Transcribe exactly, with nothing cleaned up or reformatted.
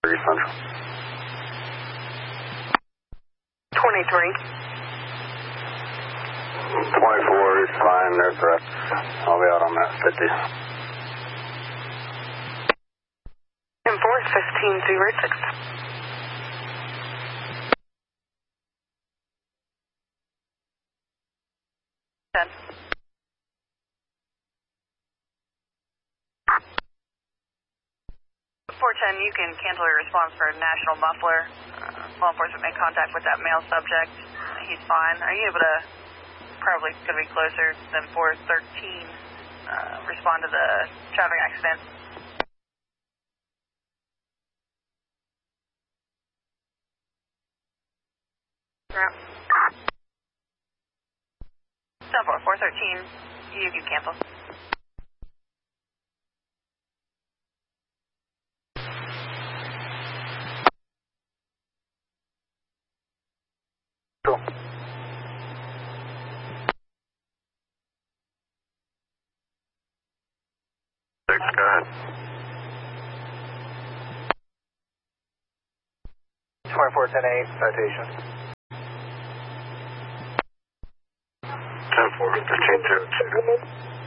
Central. twenty-three. twenty-four is fine, they're threats. I'll be out on that fifty. ten four, fifteen zero six. ten. four ten, you can cancel your response for National Muffler. Uh, law enforcement made contact with that male subject. He's fine. Are you able to, probably going to be closer than four thirteen, uh, respond to the traffic accident? ten four, four thirteen, you can cancel. Cool. Six, go ahead. twenty-four ten eight, citation. ten four, fifteen zero two.